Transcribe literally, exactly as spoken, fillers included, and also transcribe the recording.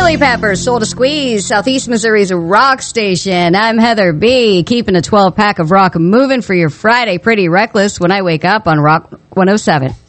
Chili Peppers, Soul to Squeeze, Southeast Missouri's rock station. I'm Heather B, keeping a twelve-pack of rock moving for your Friday Pretty Reckless when I wake up on Rock one oh seven.